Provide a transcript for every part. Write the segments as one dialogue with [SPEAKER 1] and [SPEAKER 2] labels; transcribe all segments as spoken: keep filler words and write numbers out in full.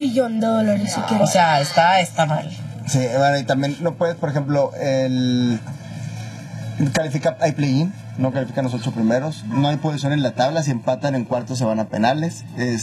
[SPEAKER 1] billón de dólares. Si
[SPEAKER 2] o sea, está, está mal.
[SPEAKER 3] Sí, bueno, y también no puedes, por ejemplo, el califica, hay play-in, no califican los ocho primeros, no hay posición en la tabla, si empatan en cuartos se van a penales,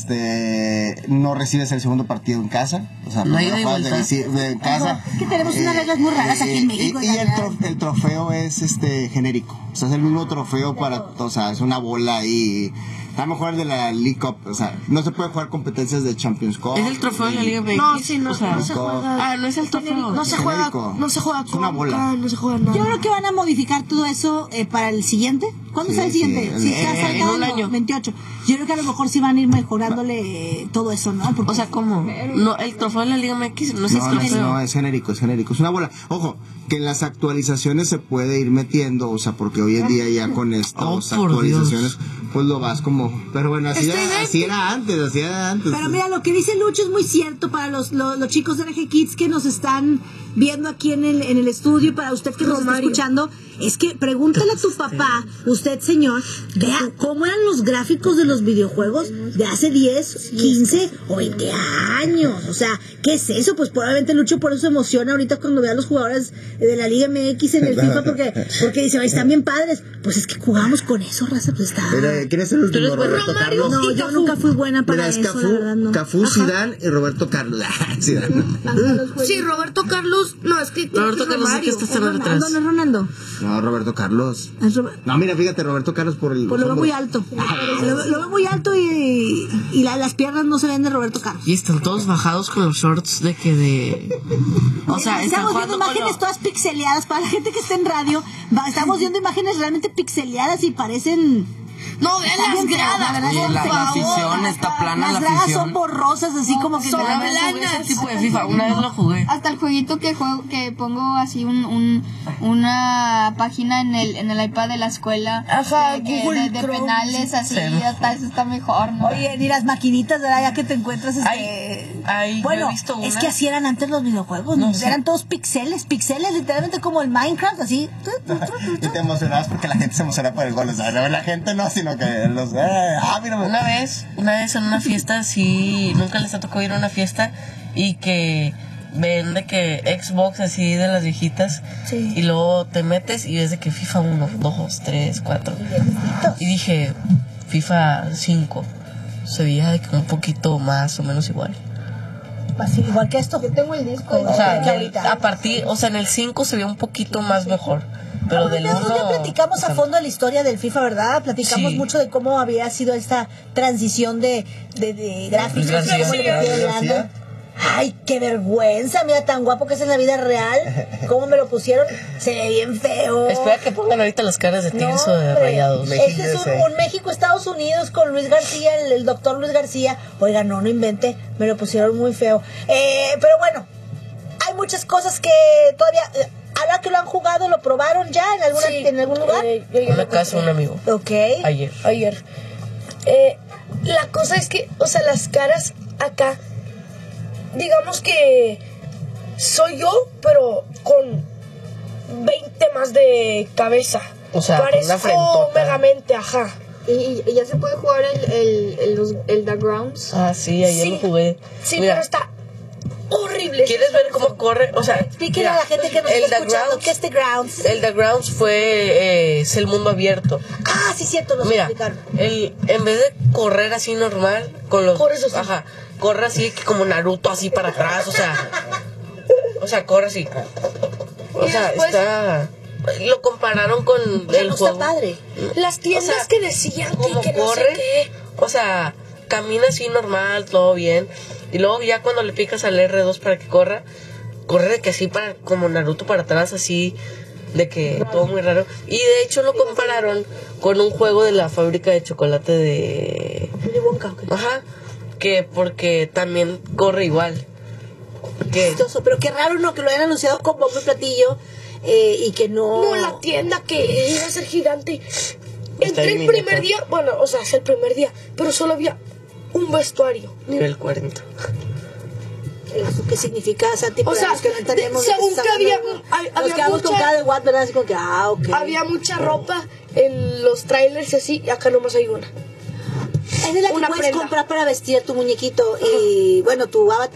[SPEAKER 3] este, no recibes el segundo partido en casa, o sea,
[SPEAKER 2] no hay
[SPEAKER 3] de, de, de en casa.
[SPEAKER 4] Es que tenemos eh, unas reglas muy raras eh, aquí en México.
[SPEAKER 3] Y, y el, trof, el trofeo es este genérico, o sea, es el mismo trofeo para, o sea, es una bola ahí. A lo mejor el de la League Cup, o sea, no se puede jugar competencias de Champions Cup.
[SPEAKER 2] ¿Es el trofeo de la Liga M X?
[SPEAKER 4] No, sí, no,
[SPEAKER 2] o sea,
[SPEAKER 4] no se juega.
[SPEAKER 2] Ah, no es el trofeo.
[SPEAKER 4] No se juega, no se juega
[SPEAKER 3] con una bola.
[SPEAKER 4] No se juega nada. Yo creo que van a modificar todo eso eh, para el siguiente. ¿Cuándo sí, sale el siguiente?
[SPEAKER 3] Sí,
[SPEAKER 4] sí,
[SPEAKER 3] eh,
[SPEAKER 4] eh,
[SPEAKER 2] en un año.
[SPEAKER 4] veintiocho. Yo creo que a lo mejor sí van a ir mejorándole eh, todo eso, ¿no? Porque,
[SPEAKER 2] o sea, ¿cómo? No, el trofeo de la Liga M X no es
[SPEAKER 3] no,
[SPEAKER 2] el trofeo.
[SPEAKER 3] No, no, es genérico, es genérico. Es una bola. Ojo, que en las actualizaciones se puede ir metiendo, o sea, porque hoy en día ya con estas
[SPEAKER 2] oh,
[SPEAKER 3] actualizaciones, pues lo vas como... Pero bueno, así, era, así era antes, así era antes.
[SPEAKER 4] Pero mira, lo que dice Lucho es muy cierto para los, los, los chicos de R G Kids que nos están viendo aquí en el, en el estudio y para usted que nos está escuchando, es que pregúntale a tu papá, usted señor, vea cómo eran los gráficos de los videojuegos de hace diez, quince o veinte años. O sea, ¿qué es eso? Pues probablemente Lucho por eso se emociona ahorita cuando ve a los jugadores de la Liga M X en el FIFA porque, porque dice, ay, están bien padres. Pues es que jugamos con eso, raza, pues está.
[SPEAKER 3] Mira, ¿quién es el último? Roberto Carlos.
[SPEAKER 4] No, yo nunca fui buena para
[SPEAKER 3] Mira, es
[SPEAKER 4] eso,
[SPEAKER 3] Cafú,
[SPEAKER 4] la verdad, no.
[SPEAKER 3] Cafú, Zidane y Roberto Carlos. Zidane.
[SPEAKER 1] Sí, Roberto Carlos, no, es que
[SPEAKER 2] Roberto Carlos es que está cerrado atrás.
[SPEAKER 4] ¿No es Ronaldo?
[SPEAKER 3] No, Roberto Carlos.
[SPEAKER 4] Es Robert...
[SPEAKER 3] No, mira, fíjate, Roberto Carlos por el...
[SPEAKER 4] Pues lo veo muy alto. Lo, lo veo muy alto y, y la, las piernas no se ven de Roberto Carlos.
[SPEAKER 2] Y están todos bajados con los shorts de que de... O sea,
[SPEAKER 4] estamos
[SPEAKER 2] están
[SPEAKER 4] viendo imágenes
[SPEAKER 2] lo...
[SPEAKER 4] todas pixeleadas. Para la gente que está en radio, va, estamos viendo imágenes realmente pixeleadas y parecen...
[SPEAKER 1] No, vean las gradas.
[SPEAKER 2] Y la, la afición está plana.
[SPEAKER 4] Las
[SPEAKER 2] la
[SPEAKER 4] gradas
[SPEAKER 2] afición
[SPEAKER 4] son borrosas, así como que...
[SPEAKER 1] Son
[SPEAKER 4] no,
[SPEAKER 1] planas.
[SPEAKER 2] Ese tipo de FIFA, una vez lo jugué.
[SPEAKER 5] Hasta el jueguito que juego, que pongo así un, un una página en el en el iPad de la escuela.
[SPEAKER 1] Ajá,
[SPEAKER 5] de, que,
[SPEAKER 1] Google
[SPEAKER 5] de, de
[SPEAKER 1] Chrome.
[SPEAKER 5] penales, así,
[SPEAKER 2] Sí.
[SPEAKER 5] hasta eso está mejor, ¿no?
[SPEAKER 4] Oye, ni las maquinitas, ¿verdad? Ya que te encuentras este...
[SPEAKER 2] Ay, ay,
[SPEAKER 4] bueno,
[SPEAKER 2] yo he visto
[SPEAKER 4] es
[SPEAKER 2] una.
[SPEAKER 4] que así eran antes los videojuegos, ¿no?
[SPEAKER 2] No sé.
[SPEAKER 4] Eran todos pixeles, pixeles, literalmente como el Minecraft, así.
[SPEAKER 3] Y te emocionabas porque la gente se emociona por el gol, o sea, no la gente no, sino que los... Eh, ah, mira,
[SPEAKER 2] Una vez, una vez en una fiesta, sí, nunca les ha tocado ir a una fiesta y que ven de que Xbox así de las viejitas
[SPEAKER 4] Sí.
[SPEAKER 2] y luego te metes y ves de que FIFA uno, dos, tres, cuatro y dije FIFA cinco se veía de que un poquito más o menos igual.
[SPEAKER 4] Así, igual que esto. Yo tengo el disco.
[SPEAKER 2] O sea,
[SPEAKER 4] que
[SPEAKER 2] en el-
[SPEAKER 4] ahorita.
[SPEAKER 2] a partir, o sea, en el cinco se veía un poquito más mejor, pero
[SPEAKER 4] No,
[SPEAKER 2] del
[SPEAKER 4] ya,
[SPEAKER 2] uno
[SPEAKER 4] ya platicamos a fondo de la historia del FIFA, ¿verdad? Platicamos
[SPEAKER 2] Sí.
[SPEAKER 4] mucho de cómo había sido esta transición de, de, de gráficos.
[SPEAKER 2] Luis García.
[SPEAKER 4] cómo le metieron
[SPEAKER 3] Luis García.
[SPEAKER 4] lana. Ay, qué vergüenza, mira, tan guapo que es en la vida real. ¿Cómo me lo pusieron? Se ve bien feo.
[SPEAKER 2] Espera que pongan ahorita las caras de Tigres
[SPEAKER 4] No,
[SPEAKER 2] o de
[SPEAKER 4] hombre.
[SPEAKER 2] Rayados.
[SPEAKER 4] Este es un, un México-Estados Unidos con Luis García, el, el doctor Luis García. Oiga, no, no invente, me lo pusieron muy feo. Eh, pero bueno, hay muchas cosas que todavía... Eh, ahora que lo han jugado, ¿lo probaron ya en, alguna,
[SPEAKER 1] Sí,
[SPEAKER 4] en algún lugar?
[SPEAKER 1] eh, yo ya
[SPEAKER 2] Una
[SPEAKER 1] lo
[SPEAKER 2] casa,
[SPEAKER 1] compré.
[SPEAKER 2] un amigo.
[SPEAKER 4] Ok.
[SPEAKER 2] Ayer.
[SPEAKER 1] Ayer. Eh, la cosa es que, o sea, las caras acá, digamos que soy yo, pero con veinte más de cabeza.
[SPEAKER 2] O sea, con una
[SPEAKER 1] Parezco
[SPEAKER 2] frentota.
[SPEAKER 1] Megamente, ajá.
[SPEAKER 6] ¿Y, y ya se puede jugar el, el, el, los- el The Grounds?
[SPEAKER 2] Ah, sí, ayer
[SPEAKER 1] Sí.
[SPEAKER 2] lo jugué.
[SPEAKER 1] Sí,
[SPEAKER 2] Mira,
[SPEAKER 1] pero está horrible.
[SPEAKER 2] ¿quieres ver cómo corre? O sea,
[SPEAKER 4] Explíquenle
[SPEAKER 2] mira,
[SPEAKER 4] a la gente que nos
[SPEAKER 2] el
[SPEAKER 4] está
[SPEAKER 2] The
[SPEAKER 4] escuchando
[SPEAKER 2] Grounds-
[SPEAKER 4] qué es The Grounds.
[SPEAKER 2] El The Grounds fue eh, es el mundo abierto.
[SPEAKER 4] Ah, sí, cierto, nos
[SPEAKER 2] Mira,
[SPEAKER 4] explicaron.
[SPEAKER 2] el, en vez de correr así normal, con los...
[SPEAKER 1] Corres así.
[SPEAKER 2] Ajá, corre así como Naruto, así para atrás, o sea... O sea, corre así. O
[SPEAKER 1] Y
[SPEAKER 2] sea,
[SPEAKER 1] después-
[SPEAKER 2] está... Lo compararon con
[SPEAKER 4] O sea,
[SPEAKER 2] el
[SPEAKER 4] no
[SPEAKER 2] juego.
[SPEAKER 4] está padre.
[SPEAKER 1] Las tiendas
[SPEAKER 2] O sea,
[SPEAKER 1] que decían que,
[SPEAKER 2] ¿Cómo
[SPEAKER 1] que no sé
[SPEAKER 2] corre?
[SPEAKER 1] qué.
[SPEAKER 2] O sea, camina así normal, todo bien. Y luego ya cuando le picas al erre dos para que corra, corre de que así para, como Naruto para atrás, así, de que todo muy raro. Y de hecho lo compararon con un juego de la fábrica de chocolate de...
[SPEAKER 4] Willy Wonka, ok.
[SPEAKER 2] Ajá, que porque también corre igual. Que
[SPEAKER 4] Chistoso, pero qué raro, ¿no? Que lo hayan anunciado con bombo y platillo eh, y que no...
[SPEAKER 1] No, la tienda que iba a ser gigante.
[SPEAKER 2] Está
[SPEAKER 1] Entré
[SPEAKER 2] en
[SPEAKER 1] el primer
[SPEAKER 2] miniatura.
[SPEAKER 1] día, bueno, o sea, es el primer día, pero solo había un vestuario.
[SPEAKER 2] nivel cuarenta.
[SPEAKER 4] Eso ¿qué significa? O sea, tipo,
[SPEAKER 1] O sea,
[SPEAKER 4] los que no entendemos
[SPEAKER 1] de-
[SPEAKER 4] lo
[SPEAKER 1] según
[SPEAKER 4] están
[SPEAKER 1] que había-
[SPEAKER 4] hablando.
[SPEAKER 1] hay-
[SPEAKER 4] Nos
[SPEAKER 1] había
[SPEAKER 4] quedamos con
[SPEAKER 1] mucha-
[SPEAKER 4] cada de Watt, ¿verdad? Así como que, ah, ok.
[SPEAKER 1] Había mucha ropa en los trailers y así, y acá nomás hay una.
[SPEAKER 4] Es de la que
[SPEAKER 1] una
[SPEAKER 4] puedes
[SPEAKER 1] prenda.
[SPEAKER 4] comprar para vestir a tu muñequito y, bueno, tu avatar.